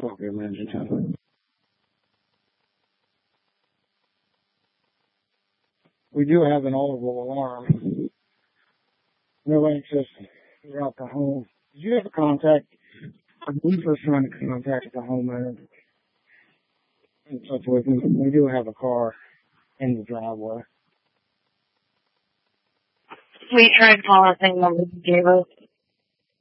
Okay, man. We do have an audible alarm. No access throughout the home. Did you have a contact? I believe we're trying to contact the homeowner and such with him. We do have a car in the driveway. We tried calling the same number you gave us.